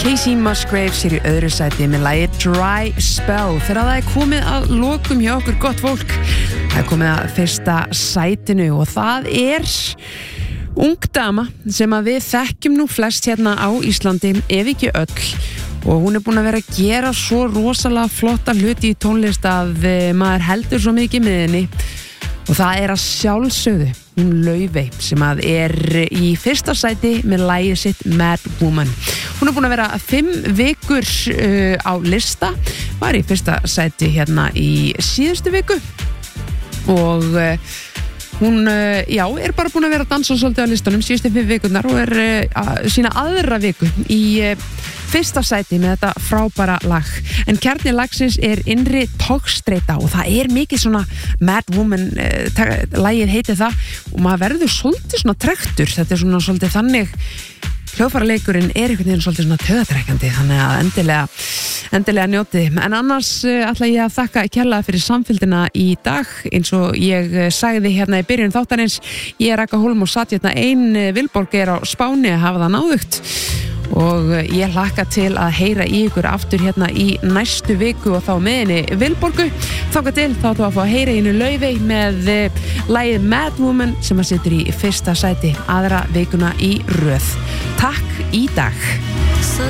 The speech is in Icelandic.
Casey Musgraves í öðru sæti með lagið Dry Spell. Þegar það komið að lokum hjá okkur gott fólk, það komið að fyrsta sætinu og það ung dama sem að við þekkjum nú flest hérna á Íslandi, ef ekki öll, og hún búin að vera að gera svo rosalega flotta hluti í tónlist að maður heldur svo mikið með henni, og það að sjálfsögðu hún Laufey sem að í fyrsta sæti með lagið sitt Mad Woman. Hún búin að vera 5 vikur á lista, var í fyrsta sæti hérna í síðustu viku og hún bara búin að vera að dansa svolítið á listanum síðustu 5 vikurnar og sína aðra viku í fyrsta sæti með þetta frábæra lag. En kjarni lagsins innri togstreita og það mikið svona Mad Woman, lagið heitir það og maður verður svolítið svona trektur, þetta svona svolítið þannig, hljóðfæraleikurinn einhvern veginn svolítið svona taugatrekkandi, þannig að endilega njótið. En annars ætla ég að þakka kærlega fyrir samfylgdina í dag, eins og ég sagði hérna í byrjun þáttarins, ég Raka Hólm og satt hérna ein, Vilborg á Spáni að hafa það náðugt og ég hlakka til að heyra í ykkur aftur hérna í næstu viku og þá með henni Vilborgu. Þangað til þá ætlum við að fá að heyra henni Laufey með lagið Mad Woman sem að situr í fyrsta sæti aðra vikuna í röð. Takk í dag. So